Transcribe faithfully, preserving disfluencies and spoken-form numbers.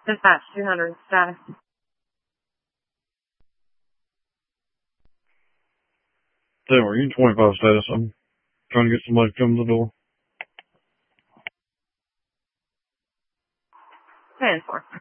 Dispatch two hundred, status. Damn, are you in twenty-five status? I'm trying to get somebody to come to the door. ten four.